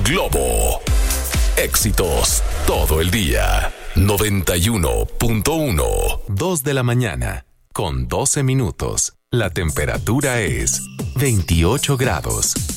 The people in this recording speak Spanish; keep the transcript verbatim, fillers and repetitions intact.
Globo. Éxitos todo el día. noventa y uno punto uno. dos de la mañana, con doce minutos. La temperatura es veintiocho grados.